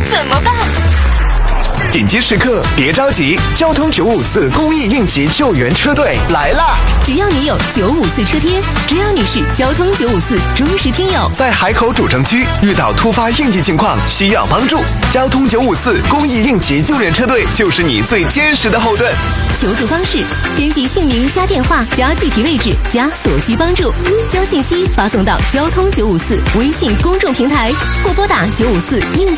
怎么办？ 紧急时刻别着急，交通954公益应急救援车队来啦！ 只要你有954车贴，只要你是交通954忠实听友， 在海口主城区遇到突发应急情况需要帮助，交通954公益应急救援车队就是你最坚实的后盾。 求助方式：编辑姓名加电话加具体位置加所需帮助，将信息发送到交通954微信公众平台，或拨打954应